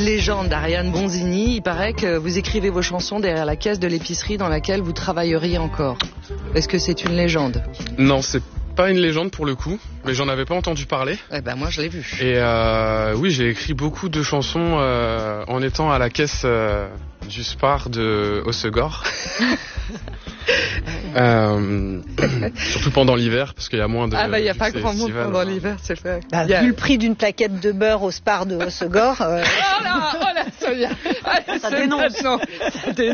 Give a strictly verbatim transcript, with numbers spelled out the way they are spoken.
légende, Ariane Bonzini. Il paraît que vous écrivez vos chansons derrière la caisse de l'épicerie dans laquelle vous travailleriez encore. Est-ce que c'est une légende? Non, c'est pas une légende pour le coup, mais j'en avais pas entendu parler. Eh ben moi je l'ai vu. Et euh, oui, j'ai écrit beaucoup de chansons euh, en étant à la caisse euh, du Spar de Hossegor. euh, surtout pendant l'hiver, parce qu'il y a moins de... Ah bah il n'y a pas grand monde pendant l'hiver, c'est fait. Bah, a... Vu le prix d'une plaquette de beurre au Spar de Hossegor... Euh... oh là, oh là, ça vient. Allez, ça dénonce. Ça dénonce.